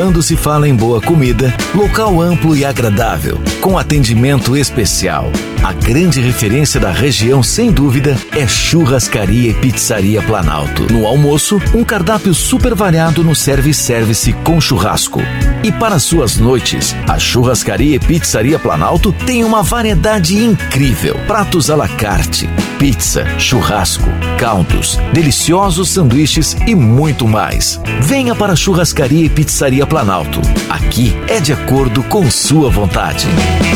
Quando se fala em boa comida, local amplo e agradável, com atendimento especial. A grande referência da região, sem dúvida, é Churrascaria e Pizzaria Planalto. No almoço, um cardápio super variado no self-service com churrasco. E para suas noites, a Churrascaria e Pizzaria Planalto tem uma variedade incrível. Pratos à la carte, pizza, churrasco, caldos, deliciosos sanduíches e muito mais. Venha para a Churrascaria e Pizzaria Planalto. Aqui é de acordo com sua vontade.